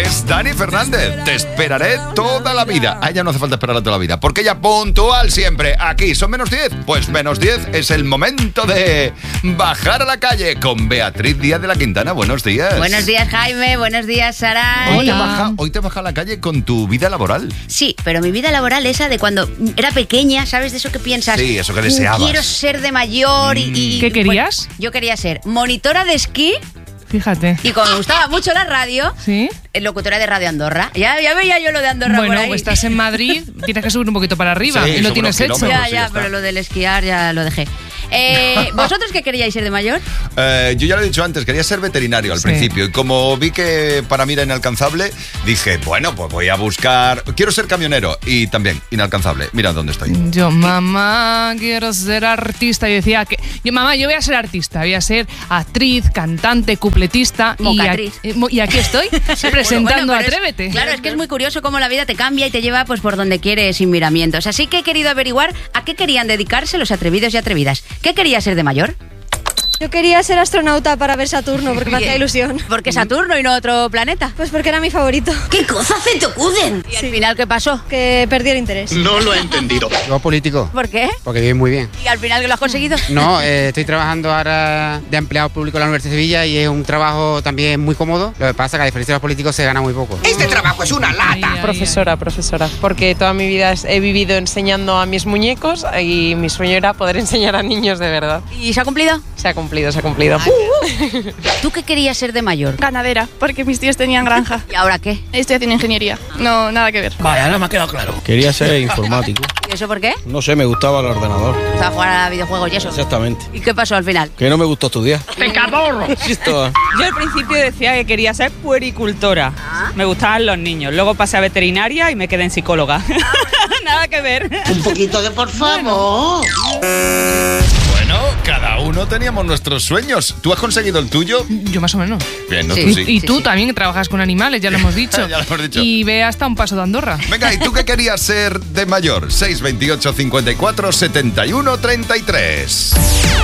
es Dani Fernández. Te esperaré toda la vida. A ella no hace falta esperarla toda la vida, porque ella puntual siempre. Aquí son -10. Pues -10 es el momento de bajar a la calle con Beatriz Díaz de la Quintana. Buenos días. Buenos días, Jaime. Buenos días, Sara. Hoy te baja a la calle con tu vida laboral. Sí, pero mi vida laboral esa de cuando era pequeña, ¿sabes? De eso que piensas. Sí, eso que deseabas. Quiero ser de mayor y ¿Qué querías? Pues, yo quería ser monitora de esquí. Fíjate. Y como me gustaba mucho la radio, ¿Sí? Locutora de Radio Andorra. Ya veía yo lo de Andorra por Bueno, ahí. pues estás en Madrid, tienes que subir un poquito para arriba Sí, y lo sobre tienes los hecho. kilómetros. Ya, está. pero lo del esquiar ya lo dejé. ¿Vosotros qué queríais ser de mayor? Yo ya lo he dicho antes, quería ser veterinario al principio. Y como vi que para mí era inalcanzable, dije, bueno, pues voy a buscar... Quiero ser camionero. Y también, inalcanzable. Mira dónde estoy. Yo, mamá, quiero ser artista. Yo decía que... Mamá, yo voy a ser artista. Voy a ser actriz, cantante, cupletista. Mocatriz. Y aquí estoy, presentando Bueno, pero Atrévete. Claro, es que es muy curioso cómo la vida te cambia y te lleva pues por donde quieres sin miramientos. Así que he querido averiguar a qué querían dedicarse los atrevidos y atrevidas. ¿Qué quería ser de mayor? Yo quería ser astronauta para ver Saturno porque me hacía ilusión. ¿Por qué Saturno y no otro planeta? Pues porque era mi favorito. ¿Qué cosas se te ocurren? ¿Y al final qué pasó? Que perdí el interés. No lo he entendido. Yo político, ¿Por qué? porque vive muy bien. ¿Y al final que lo has conseguido? No, estoy trabajando ahora de empleado público en la Universidad de Sevilla y es un trabajo también muy cómodo. Lo que pasa es que a diferencia de los políticos se gana muy poco. Este trabajo es una lata. Ay, Profesora, porque toda mi vida he vivido enseñando a mis muñecos y mi sueño era poder enseñar a niños de verdad. ¿Y se ha cumplido? Se ha cumplido, se ha cumplido. ¿Tú qué querías ser de mayor? Ganadera, porque mis tíos tenían granja. ¿Y ahora qué? Estoy haciendo ingeniería. No, nada que ver. Vaya, no me ha quedado claro. Quería ser informático. ¿Y eso por qué? No sé, me gustaba el ordenador. Estaba a jugar a videojuegos y eso. Exactamente. ¿Y qué pasó al final? Que no me gustó estudiar. ¡Pecador! Listo. Yo al principio decía que quería ser puericultora. Me gustaban los niños. Luego pasé a veterinaria y me quedé en psicóloga. Nada que ver. Un poquito de por favor. Bueno, cada uno teníamos nuestros sueños. ¿Tú has conseguido el tuyo? Yo más o menos. Bien, ¿no? Sí. Tú sí. Y tú también que trabajas con animales, ya lo hemos dicho. Ya lo hemos dicho. Y ve hasta un paso de Andorra. Venga, ¿y tú qué querías ser de mayor? 628 54 71 33.